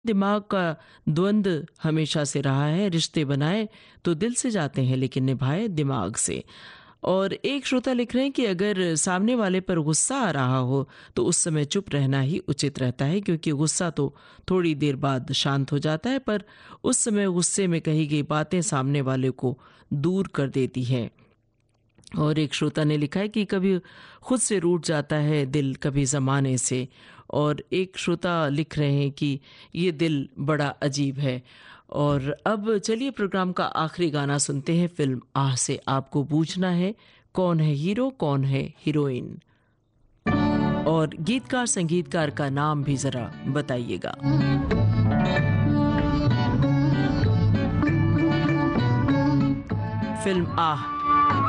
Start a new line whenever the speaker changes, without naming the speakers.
दिमाग का द्वंद्व हमेशा से रहा है, रिश्ते बनाए तो दिल से जाते हैं लेकिन निभाए दिमाग से। और एक श्रोता लिख रहे हैं कि अगर सामने वाले पर गुस्सा आ रहा हो तो उस समय चुप रहना ही उचित रहता है, क्योंकि गुस्सा तो थोड़ी देर बाद शांत हो जाता है, पर उस समय गुस्से में कही गई बातें सामने वाले को दूर कर देती हैं। और एक श्रोता ने लिखा है कि कभी खुद से रूठ जाता है दिल, कभी ज़माने से। और एक श्रोता लिख रहे हैं कि ये दिल बड़ा अजीब है। और अब चलिए प्रोग्राम का आखिरी गाना सुनते हैं फिल्म आह से। आपको पूछना है कौन है हीरो कौन है हीरोइन, और गीतकार संगीतकार का नाम भी ज़रा बताइएगा। फिल्म आह